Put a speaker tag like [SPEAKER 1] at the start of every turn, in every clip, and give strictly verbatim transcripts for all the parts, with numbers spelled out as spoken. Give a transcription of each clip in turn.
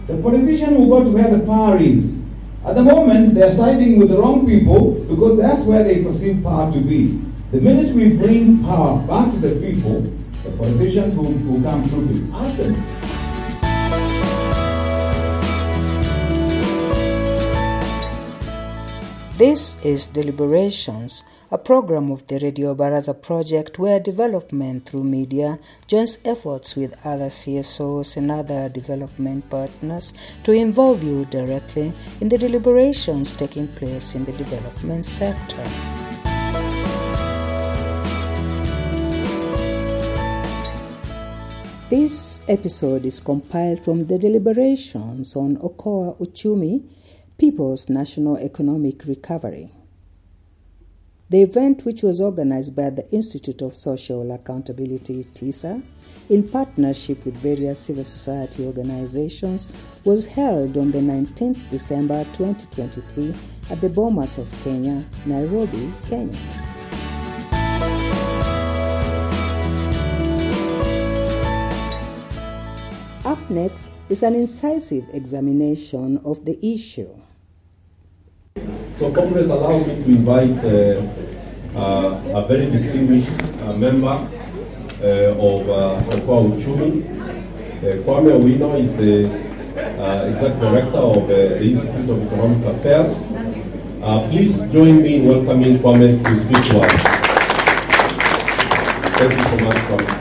[SPEAKER 1] The politician will go to where the power is. At the moment, they're siding with the wrong people because that's where they perceive power to be. The minute we bring power back to the people, the politicians will, will come through it. Ask them.
[SPEAKER 2] This is Deliberations, a program of the Radio Baraza project where development through media joins efforts with other C S Os and other development partners to involve you directly in the deliberations taking place in the development sector. This episode is compiled from the deliberations on Okoa Uchumi, People's National Economic Recovery. The event, which was organized by the Institute of Social Accountability, TISA, in partnership with various civil society organizations, was held on the nineteenth of December twenty twenty-three at the Bomas of Kenya, Nairobi, Kenya. Up next is an incisive examination of the issue.
[SPEAKER 3] So, Congress, allow me to invite uh, uh, a very distinguished uh, member uh, of uh, Okoa Uchumi. Uh, Kwame Owino is the uh, Executive Director of uh, the Institute of Economic Affairs. Uh, please join me in welcoming Kwame to speak to us. Thank you so much, Kwame.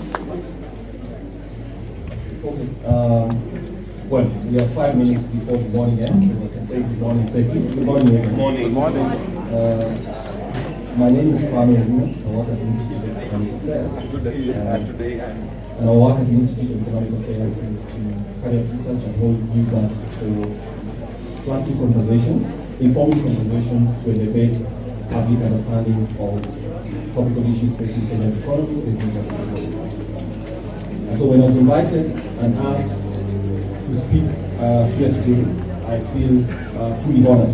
[SPEAKER 4] Um, well, we are five minutes before the morning ends, so we can say good morning safely. Good morning. Good
[SPEAKER 3] morning. Good morning.
[SPEAKER 4] Uh, my name is Kwame Owino. I work at the Institute of Economic Affairs.
[SPEAKER 3] Good to hear you uh, today.
[SPEAKER 4] And our work at the Institute of Economic Affairs is to carry out research and hold, use that for planting conversations, informing conversations to elevate public understanding of topical issues facing Kenya's economy and Kenya's economy. And so when I was invited and asked to speak uh, here today, I feel uh, truly honored.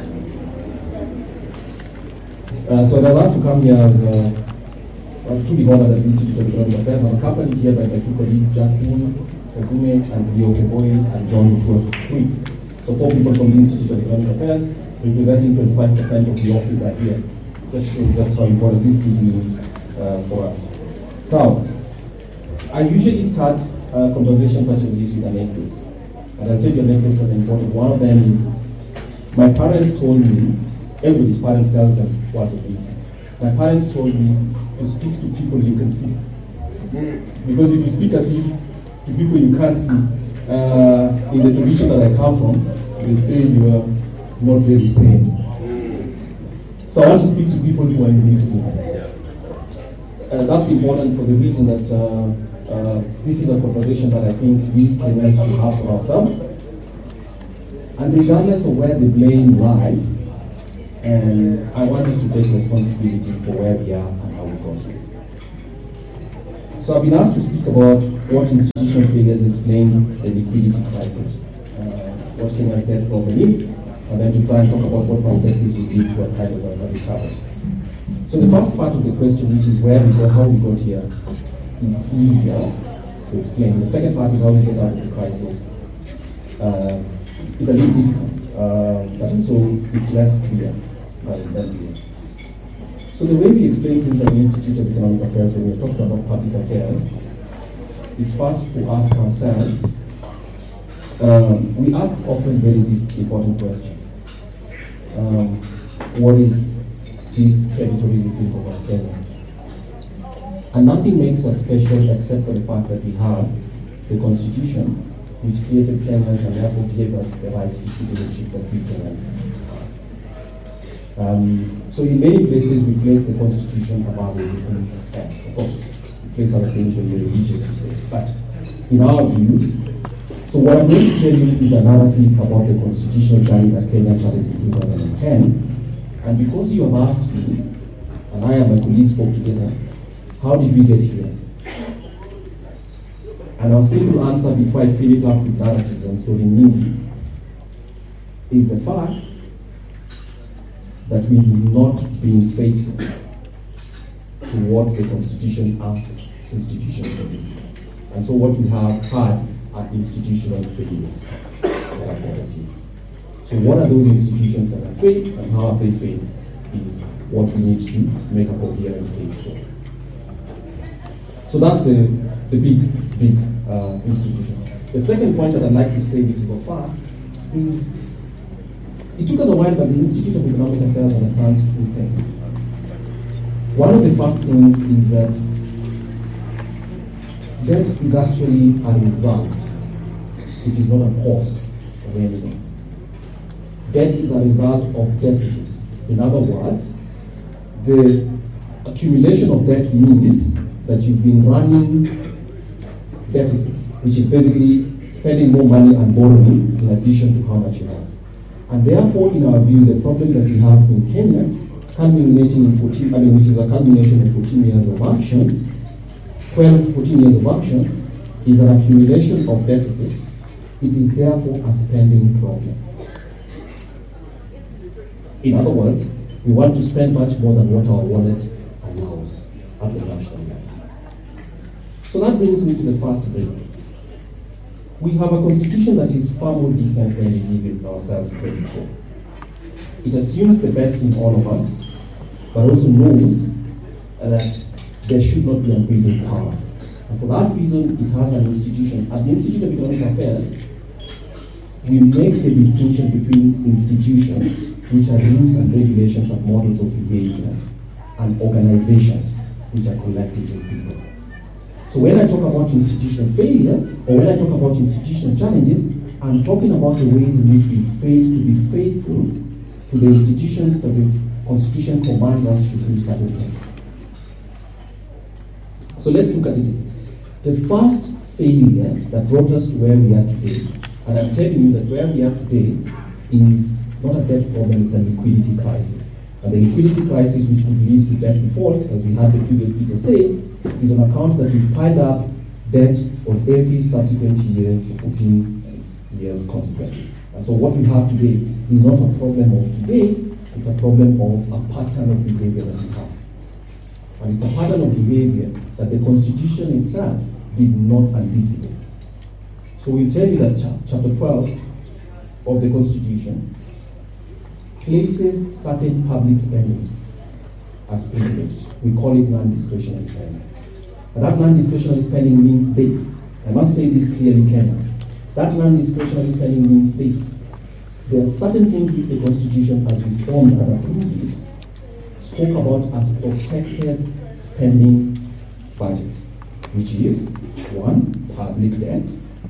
[SPEAKER 4] Uh, so I was asked to come here as uh, I'm truly honored at the Institute of Economic Affairs. I'm accompanied here by my two colleagues, Jacqueline Kagume and Leo Keboy and John Mutua. So four people from the Institute of Economic Affairs representing twenty-five percent of the office are here. Just shows just how important this meeting is uh, for us. Now, I usually start uh, conversations such as this with anecdotes. And I'll tell you anecdotes that are important. One of them is, my parents told me, everybody's parents tells them words of wisdom. My parents told me to speak to people you can see. Because if you speak as if to people you can't see, uh, in the tradition that I come from, they say you are not very sane. So I want to speak to people who are in this room. Uh, that's important for the reason that uh, Uh, this is a conversation that I think we Kenyans should have for ourselves. And regardless of where the blame lies, and I want us to take responsibility for where we are and how we got here. So I've been asked to speak about what institutional failures explain the liquidity crisis, uh, what Kenya's debt problem is, and then to try and talk about what perspective we give to a kind of a recovery. So the first part of the question, which is where we go, how we got here, is easier to explain. The second part is how we get out of the crisis. Uh, it's a little difficult, uh, but also it's less clear than clear. So the way we explain things at the Institute of Economic Affairs when we're talking about public affairs is first to ask ourselves, um, we ask often very this important question. Um, what is this territory we think of as Kenya? And nothing makes us special except for the fact that we have the Constitution, which created Kenyans and therefore gave us the rights to citizenship that we Kenyans have. Um, so in many places we place the Constitution above everything else. Of course, we place other things when you're religious, you say. But in our view, so what I'm going to tell you is a narrative about the constitutional journey that Kenya started in two thousand ten. And because you have asked me, and I and my colleagues spoke together, how did we get here? And our simple answer before I fill it up with narratives and story Nindi is the fact that we've not been faithful to what the Constitution asks institutions to do. And so what we have had are institutional failures that have brought us here. So what are those institutions that have failed, and how have they failed is what we need to make a coherent case for. So that's the, the big, big uh, institution. The second point that I'd like to say, which is of far, is it took us a while, but the Institute of Economic Affairs understands two things. One of the first things is that debt is actually a result, it is not a cause of anything. Debt is a result of deficits. In other words, the accumulation of debt means that you've been running deficits, which is basically spending more money and borrowing in addition to how much you have. And therefore, in our view, the problem that we have in Kenya, culminating in fourteen, I mean, which is a culmination of fourteen years of action, twelve, fourteen years of action, is an accumulation of deficits. It is therefore a spending problem. In other words, we want to spend much more than what our wallet allows at the national level. So that brings me to the first break. We have a constitution that is far more decent than we give ourselves credit for. It assumes the best in all of us, but also knows that there should not be unbridled power. And for that reason, it has an institution. At the Institute of Economic Affairs, we make the distinction between institutions, which are rules and regulations and models of behavior, and organizations, which are collectives of people. So when I talk about institutional failure, or when I talk about institutional challenges, I'm talking about the ways in which we fail to be faithful to the institutions that the Constitution commands us to do certain things. So let's look at it. The first failure that brought us to where we are today, and I'm telling you that where we are today is not a debt problem, it's a liquidity crisis. And the liquidity crisis, which could lead to debt default, as we had the previous speaker say, is on account that we've piled up debt on every subsequent year for fourteen years consequently. And so what we have today is not a problem of today, it's a problem of a pattern of behavior that we have. And it's a pattern of behavior that the Constitution itself did not anticipate. So we'll tell you that cha- chapter twelve of the Constitution places certain public spending as privileged. We call it non-discretionary spending. And that non-discretionary spending means this. I must say this clearly, Kenyans. That non-discretionary spending means this. There are certain things which the Constitution, as we formed and approved it, spoke about as protected spending budgets, which is, one, public debt,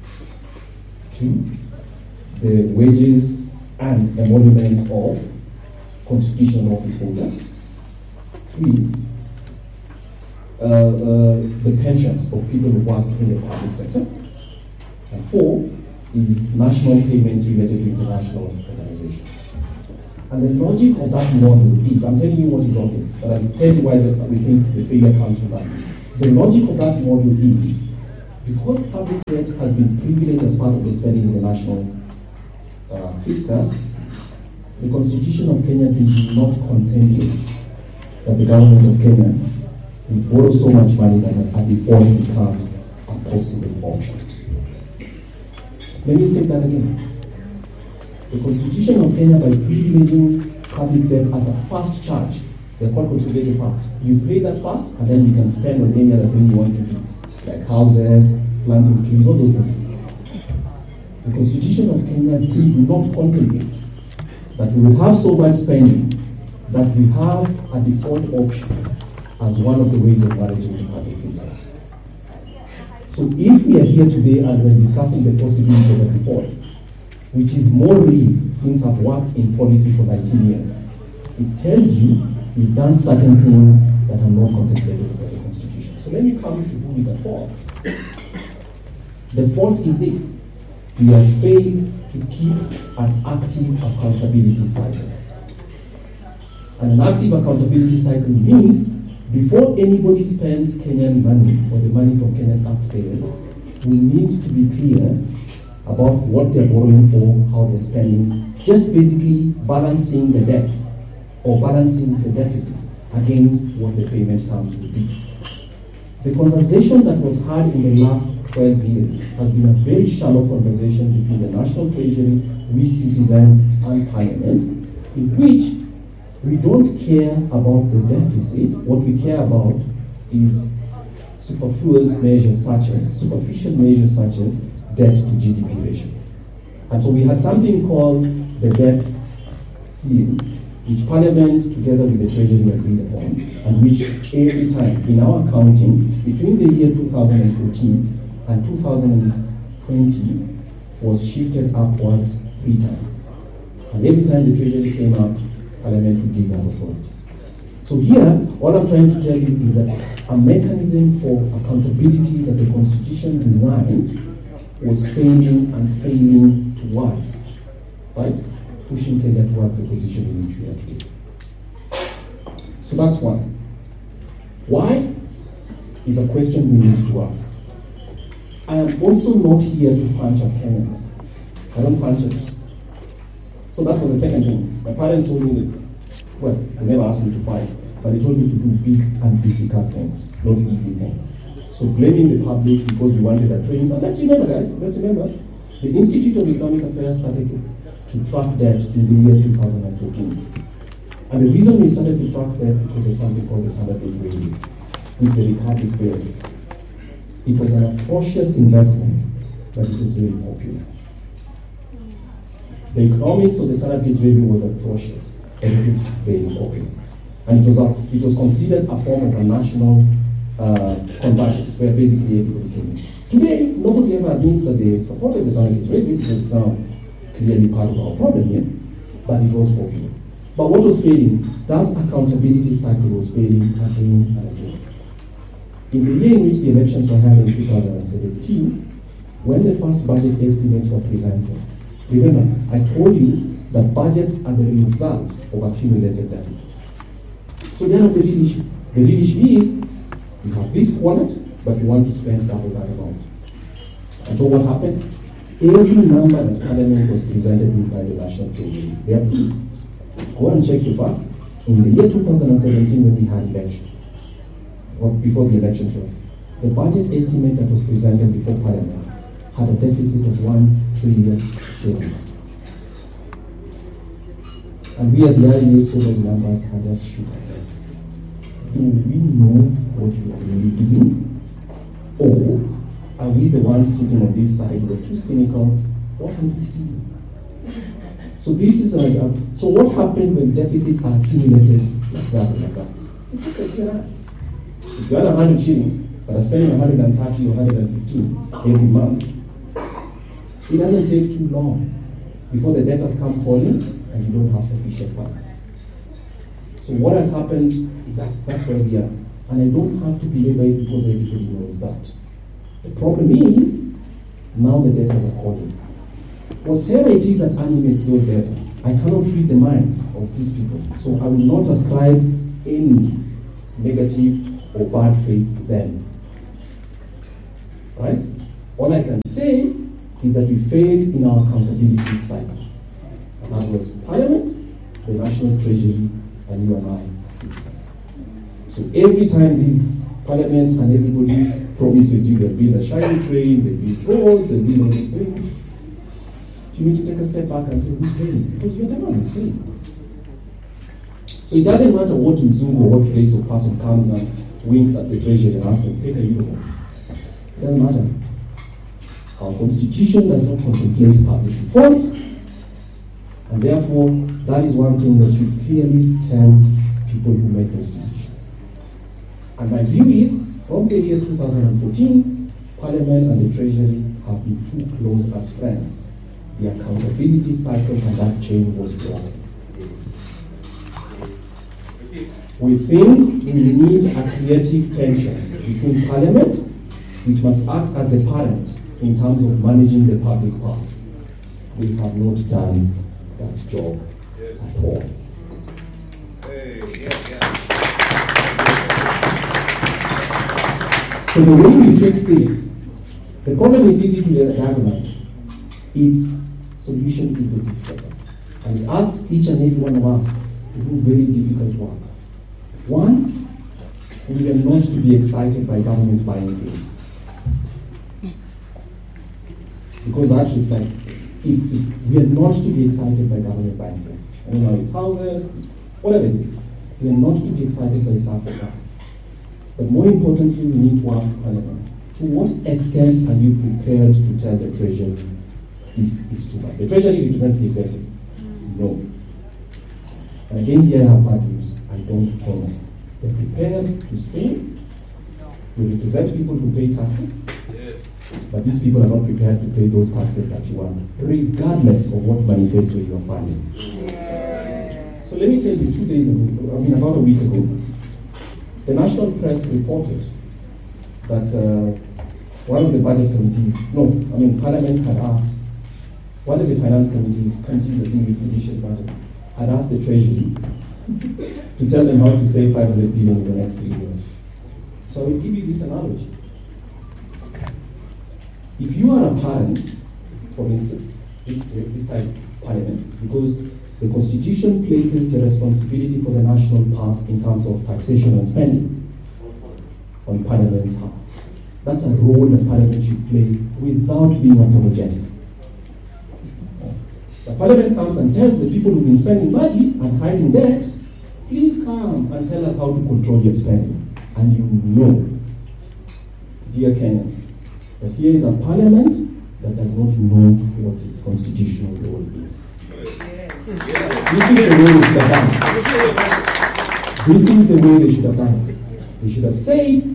[SPEAKER 4] two, the wages and emoluments of constitutional office holders, three, uh, uh, the pensions of people who work in the public sector, and four is national payments related to international organizations. And the logic of that model is, I'm telling you what is obvious, but I'll tell you why the, we think the failure comes from that. The logic of that model is, because public debt has been privileged as part of the spending in the national uh, fiscus, the Constitution of Kenya did not contemplate that the government of Kenya will borrow so much money that a default becomes a possible option. Let me state that again. The Constitution of Kenya, by privileging public debt as a fast charge, they're called consolidated funds. You pay that fast, and then you can spend on any other thing you want to do, like houses, planting trees, all those things. The Constitution of Kenya did not contemplate that we will have so much spending that we have a default option as one of the ways of managing the public fiscus. So if we are here today and we're discussing the possibility of a default, which is more real since I've worked in policy for nineteen years, it tells you we've done certain things that are not contemplated by the Constitution. So let me come to who is at fault. The fault is this: we have failed to keep an active accountability cycle. And an active accountability cycle means before anybody spends Kenyan money or the money from Kenyan taxpayers, we need to be clear about what they're borrowing for, how they're spending, just basically balancing the debts or balancing the deficit against what the payment terms would be. The conversation that was had in the last twelve years has been a very shallow conversation between the National Treasury, we citizens, and Parliament, in which we don't care about the deficit. What we care about is superfluous measures such as, superficial measures such as debt to G D P ratio. And so we had something called the debt ceiling, which Parliament, together with the Treasury, agreed upon, and which every time in our accounting, between the year two thousand fourteen and two thousand twenty, was shifted upwards three times. And every time the Treasury came up, Parliament would give that authority. So here, what I'm trying to tell you is that a mechanism for accountability that the Constitution designed was failing and failing towards, right? Pushing Kenya towards the position in which we are today. So that's one. Why is a question we need to ask. I am also not here to punch at Kenyans. I don't punch it. So that was the second thing. My parents told me that, well, they never asked me to fight, but they told me to do big and difficult things, not easy things. So blaming the public because we wanted a train. And let's remember, guys, let's remember, the Institute of Economic Affairs started to, to track debt in the year two thousand fourteen. And the reason we started to track debt because of something called the Standard Gauge Rating with the Republic Bill. It was an atrocious investment, but it was very popular. The economics of the Standard Gauge Rating was atrocious, and it was very popular. And it was, a, it was considered a form of a national uh, convergence, where basically everybody came in. Today, nobody ever admits that they supported the Standard Gauge Rating because it's now clearly part of our problem here, but it was popular. But what was failing? That accountability cycle was failing again and again. In the year in which the elections were held in two thousand seventeen, when the first budget estimates were presented, remember, I told you that budgets are the result of accumulated deficits. So then the real issue. The real issue is, you have this wallet, but you want to spend double that amount. And so what happened? Every number that Parliament was presented with by the National Treasury, they approved. Go and check the facts. In the year two thousand seventeen, when we had elections, or before the elections were, the budget estimate that was presented before Parliament had a deficit of one trillion shillings. And we at the I E A saw those numbers and just shook our heads. Do we know what we are really doing? Or are we the ones sitting on this side who are too cynical? What can we see? So this is like a, so what happened when deficits are accumulated like that and like that? It's just like you're If you had one hundred shillings, but are spending one hundred thirty or one hundred fifteen every month, it doesn't take too long before the debtors come calling and you don't have sufficient funds. So what has happened is that that's where we are. And I don't have to belabor it because everybody knows that. The problem is, now the debtors are calling. Whatever it is that animates those debtors, I cannot read the minds of these people. So I will not ascribe any negative or bad faith to them. Right? All I can say is that we failed in our accountability cycle. And that was Parliament, the National Treasury, and you and I, citizens. So every time this Parliament and everybody promises you they'll build a shiny train, they'll build roads, they'll build all these things, you need to take a step back and say, who's paying? Because you're the one who's paying. So it doesn't matter what Mzungu or what race or person comes and winks at the treasury and asks them, take a euro. It doesn't matter. Our constitution does not contemplate public default, and therefore that is one thing that should clearly tell people who make those decisions. And my view is, from the year two thousand fourteen, Parliament and the Treasury have been too close as friends. The accountability cycle and that chain was broken. We think we need a creative tension between Parliament, which must act as the parent in terms of managing the public purse. We have not done that job at all. So the way we fix this, the problem is easy to diagnose. Its solution is the difficult. And it asks each and every one of us to do very difficult work. One, we are not to be excited by government buying things. because that reflects, if, if we are not to be excited by government benefits, I don't know, it's houses, it's whatever it is, we are not to be excited by stuff like that. But more importantly, we need to ask Parliament, to what extent are you prepared to tell the Treasury this is too much? The Treasury represents the executive. No. And again, here I have bad news. I don't think they're prepared to say we represent people who pay taxes, yes. But these people are not prepared to pay those taxes that you want, regardless of what manifesto you are funding. Yeah. So let me tell you, two days ago, I mean about a week ago, the national press reported that uh, one of the budget committees, no, I mean Parliament had asked, one of the finance committees, committees that deal with judicial matters, had asked the Treasury to tell them how to save five hundred billion in the next three years. So I will give you this analogy. If you are a parent, for instance, this, this time Parliament, because the Constitution places the responsibility for the national purse in terms of taxation and spending on Parliament's part. That's a role that Parliament should play without being apologetic. The Parliament comes and tells the people who've been spending money and hiding debt, please come and tell us how to control your spending. And you know, dear Kenyans, that here is a Parliament that does not know what its constitutional role is. This is the way they should have done it. This is the way they should have done it. They should have said,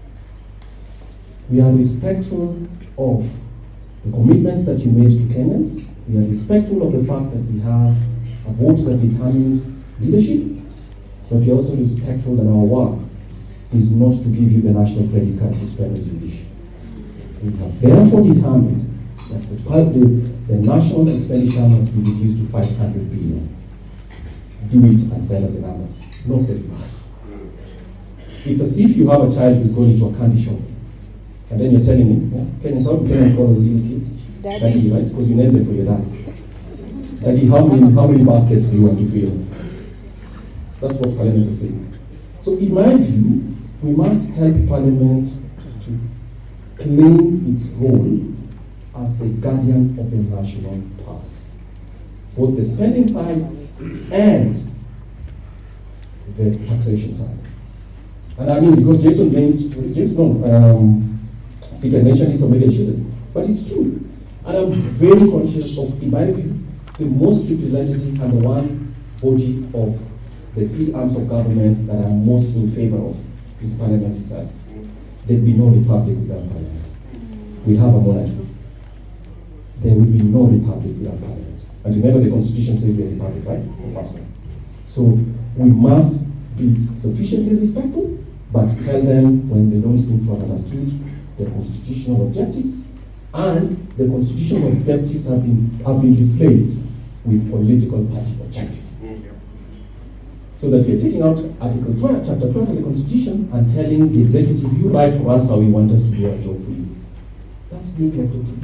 [SPEAKER 4] we are respectful of the commitments that you made to Kenyans. We are respectful of the fact that we have a vote that determines leadership, but we are also respectful that our work is not to give you the national credit card to spend as you wish. We have therefore determined that the, the, the national expenditure must be reduced to five hundred billion. Do it and send us the numbers, not the reverse. It's as if you have a child who's going into a candy shop, and then you're telling him, yeah, Kenyans, how do Kenyans call the little kids? Daddy. Daddy, right? Because you named them for your dad. Daddy, how many, how many baskets do you want to fill? That's what Parliament is saying. So in my view, we must help Parliament to claim its role as the guardian of the national purse, both the spending side and the taxation side. And I mean, because Jason James, Jason, no, um, Secret mentioned it, so maybe I shouldn't, but it's true. And I'm very conscious of, in my view, the most representative and the one body of the three arms of government that I'm most in favor of is Parliament itself. There'd be no republic without Parliament. We have a monarchy. There will be no republic without Parliament. And remember, the Constitution says we're a republic, right? The first one. So we must be sufficiently respectful, but tell them when they don't seem to have understood the constitutional objectives, and the constitutional objectives have been have been replaced with political party objectives. So that we are taking out Article twelve, Chapter twelve of the Constitution and telling the executive, you write for us how you want us to do our job for you. That's being